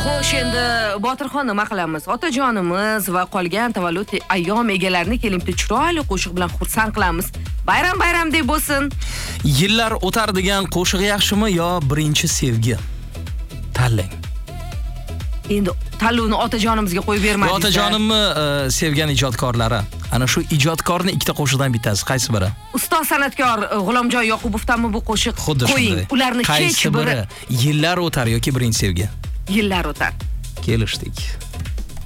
Xo'sh, endi Botirxon nima qilamiz? Otajonimiz va qolgan tavallud ayyom egalarini kelimti chiroyli qo'shiq bilan xursand qilamiz. Bayram deb bo'lsin. Yillar o'tar degan qo'shiq yaxshimi yo birinchi sevgi? Tanlang. Endi tanlovni otajonimizga qo'yib bermadingiz. Otajonimni sevgan ijodkorlari. Ana shu ijodkorni ikkita qo'shiqdan bittasi qaysi biri? Ustoz san'atkor G'ulomjon Yoqubovdanmi bu qo'shiq? Qo'ying. Ularni hech biri yillar o'tar yoki birinchi sevgi? Yillar o'tar. Kelishdik.